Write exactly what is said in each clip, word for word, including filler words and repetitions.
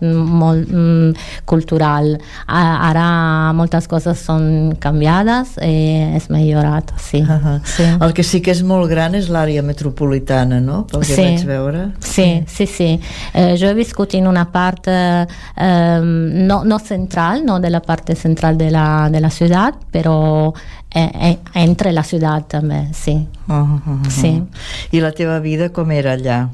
molt mm, cultural. Ara moltes coses són canviades i és millorat, sí. Uh-huh. Sí. El que sí que és molt gran és l'àrea metropolitana, no? Pel que sí. vaig veure. Sí, sí, sí. Eh, jo he viscut in una parte eh, no, no central, no della parte central della, della ciudad, però è, è entre la ciudad també, sí. Uh-huh. Sí. I la teva vida com era allà?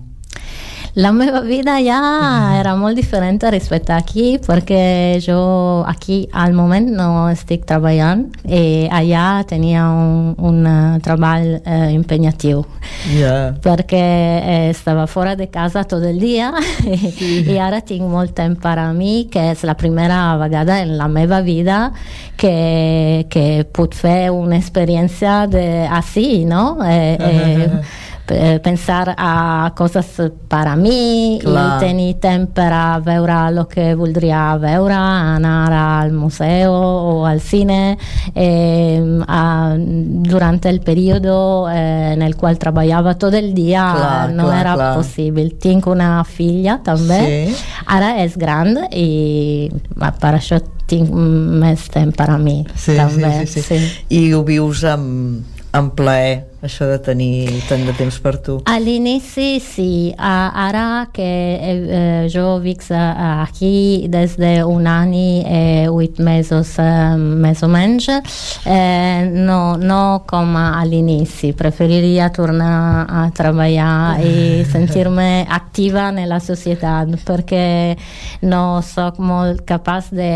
La meva vida ja era molt diferent rispetto a aquí, perquè jo aquí al moment no estic treballant i allà tenia un, un treball eh, impegnatiu. Yeah. Perquè eh, stava fora de casa tot el dia sí. i ara tinc molt temps per a mi, que és la primera vegada en la meva vida que, que puc fer un'esperienza de així, no? Eh, eh, pensar a coses per a mi Clar. i tenir temps per a veure el que voldria veure, anar al museu o al cine eh, a, durant el periodo eh, nel qual treballava tot el dia clar, no clar, era clar. possible. Tinc una filla també, sí. ara és gran i per això tinc més temps per a mi sí, també. Sí, sí, sí. Sí. I ho vius amb, amb plaer, això de tenir tant de temps per tu? A l'inici sí, ara que eh, jo vic aquí des d'un any i vuit mesos eh, més o menys, eh, no, no com a l'inici. Preferiria tornar a treballar i sentir-me attiva nella società, perquè no soc molt capaç de,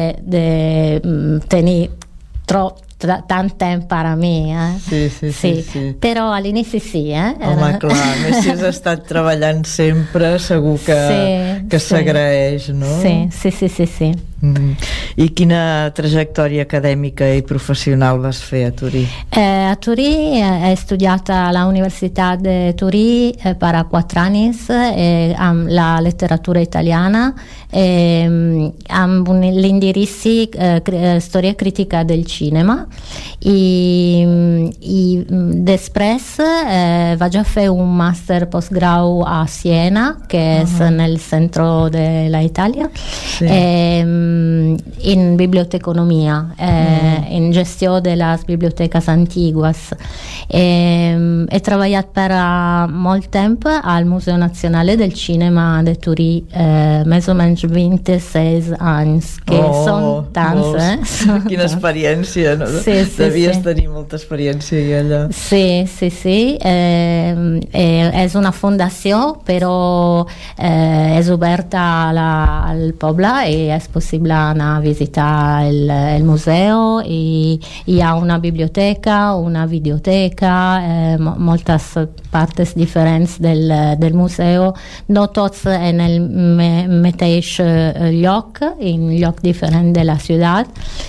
de tenir troppo tant temps per a mi, eh? Sí, sí, sí, sí, sí. Però a l'inici sí, eh? Home, clar, més si has estat treballant sempre, segur que, sí, que sí. s'agraeix, no? Sí, sí, sí, sí, sí. Mm. I quina trajectòria acadèmica i professional vas fer a Torí? Eh, a Torí eh, he studiato all'Università di Torí eh, per quattro anni eh, amb la letteratura italiana eh, amb un, l'indirizzi eh, cr- storia critica del cinema i, i després eh, vaig a fer un master postgrau a Siena, che è uh-huh. nel centro dell'Italia, sì. eh, in biblioteconomia, eh, mm. in gestione delle bibliotecas antiguas. E, he treballat per uh, molt temps al Museu Nacional del Cinema de Torí, eh, més o menys vint-i-sis anys, que oh, són tants, eh? Quina experiència, no? Sí, sí, Devies sí. tenir molta experiència i allà. Sí, sí, sí. Eh, eh, és una fundació, però eh, és oberta la, al poble i és possible anar a visitar il, il museo i hi ha una biblioteca, una videoteca, eh, moltes parts diferents del, del museu, no tots en el me, mateix lloc, in lloc diferent de la ciutat.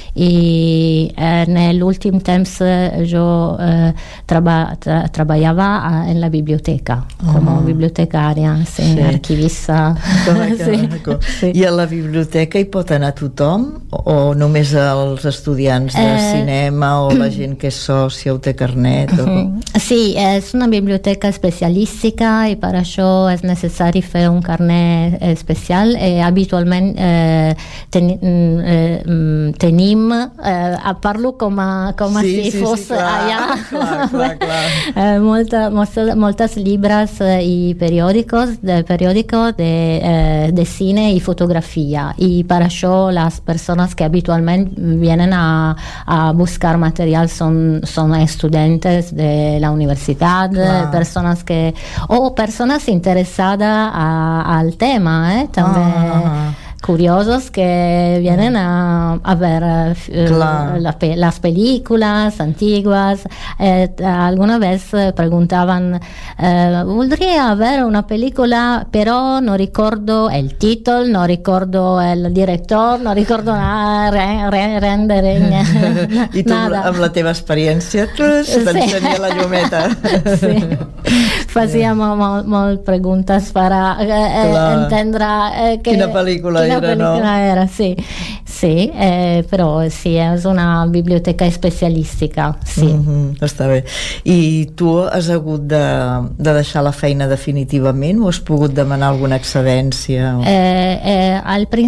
I eh, nell'ultimo temps jo eh, traba, tra, treballava en la biblioteca com a bibliotecaria, sí, sí. archivista. Sí. Sí. I a la biblioteca hi pot anar tothom o només els estudiants de eh, cinema o la gent que és sòcia o té carnet? O... Sí, és una biblioteca especialística i per això és necessari fer un carnet especial. Eh, habitualment eh, ten, eh, tenim Eh, parlo com a, com a sí, si sí, fos sí, clar, allà clar, clar, clar. eh, molta, moltes, moltes llibres eh, i periòdicos de, periòdico de, eh, de cine i fotografia i per això les persones que habitualment vienen a, a buscar material són, són estudiantes de la universitat, clar. persones que o persones interessades a, al tema, eh, també ah. curiosos que vienen a, a ver eh, la, las películas antiguas. Eh, alguna vez preguntaban eh, voldria ver una película però non ricordo il titolo, non ricordo il direttore, non ricordo nada, re, re, rendere i tu nada. Amb la teva experiència t'ensenia sí. la llumeta. Sí. Facíem molt, molt preguntes per a eh, entendre eh, que, quina pel·lícula quina era, no? Era, sì, sì eh, però sì, és una biblioteca especialística, sí. Mm-hmm, està bé. I tu has hagut de, de deixar la feina definitivament o has pogut demanar alguna excedència? O... Eh, eh, al principi